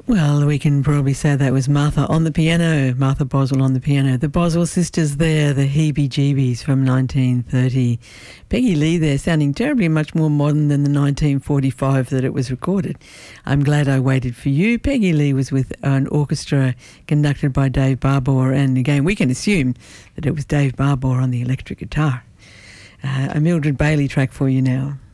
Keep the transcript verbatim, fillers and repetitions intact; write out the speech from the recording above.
Well, we can probably say that was Martha on the piano, Martha Boswell on the piano. The Boswell sisters there, the Heebie-Jeebies from nineteen thirty. Peggy Lee there, sounding terribly much more modern than the nineteen forty-five that it was recorded. I'm Glad I Waited for You. Peggy Lee was with an orchestra conducted by Dave Barbour, and again, we can assume that it was Dave Barbour on the electric guitar. Uh, a Mildred Bailey track for you now.